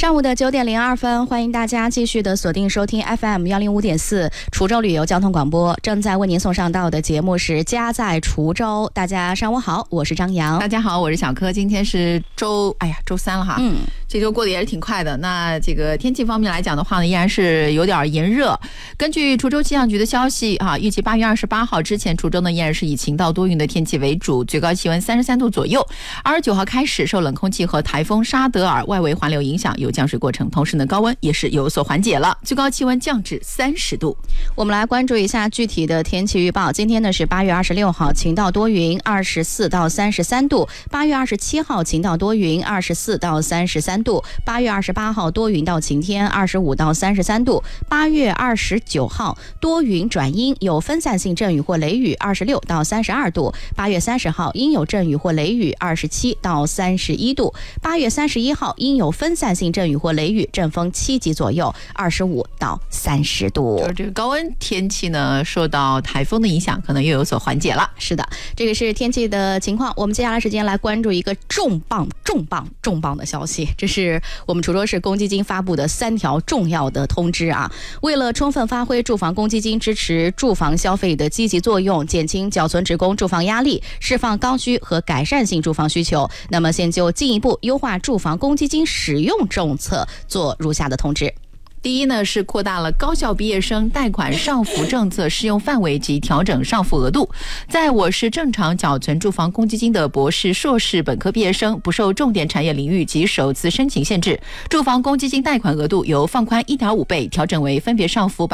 上午的9点02分，欢迎大家继续的锁定收听 FM105.4滁州旅游交通广播。正在为您送上到的节目是家在滁州。大家上午好，我是张扬。 大家好，我是小柯。今天是周三了哈，这周过得也是挺快的。那这个天气方面来讲的话呢，依然是有点炎热。根据滁州气象局的消息啊，预计8月28号之前，滁州呢依然是以晴到多云的天气为主，最高气温33度左右。29号开始，受冷空气和台风沙德尔外围环流影响，有降水过程，同时呢高温也是有所缓解了，最高气温降至30度。 我们来关注一下具体的天气预报。今天呢是8月26号晴到多云，24到33度；8月27号晴到多云，24到33度；8月28号多云到晴天，25到33度；8月29号多云转阴，有分散性阵雨或雷雨，26到32度；8月30号阴有阵雨或雷雨，27到31度；8月31号阴有分散性阵雨或雷雨，阵风7级左右，25到30度。 就是这个高温天气呢，受到台风的影响，可能又有所缓解了。 是的，这个是天气的情况。我们接下来时间来关注一个重磅的消息，这是我们滁州市公积金发布的3条重要的通知啊。为了充分发挥住房公积金支持住房消费的积极作用，减轻缴存职工住房压力，释放刚需和改善性住房需求，那么现就进一步优化住房公积金使用政策做如下的通知。 第一呢，是扩大了高校毕业生贷款上浮政策适用范围及调整上浮额度。在我市正常缴存住房公积金的博士、硕士、本科毕业生，不受重点产业领域及首次申请限制，住房公积金贷款额度由放宽1.5倍调整为分别上浮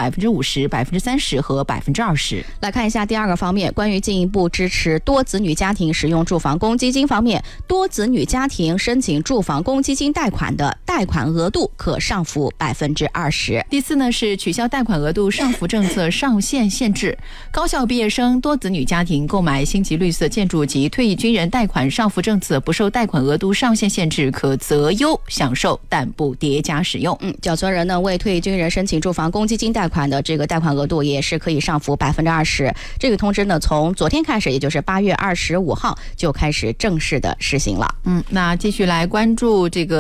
50%、30%和20%。 来看一下第二个方面，关于进一步支持多子女家庭使用住房公积金方面，多子女家庭申请住房公积金贷款的贷款额度可上浮20%。 第四呢，是取消贷款额度上浮政策上限限制，高校毕业生、多子女家庭购买星级绿色建筑及退役军人贷款上浮政策不受贷款额度上限限制，可择优享受，但不叠加使用。 缴存人呢为退役军人申请住房公积金贷款的这个贷款额度也是可以上浮20%。这个通知呢从昨天开始，也就是8月25号就开始正式的实行了。 那继续来关注这个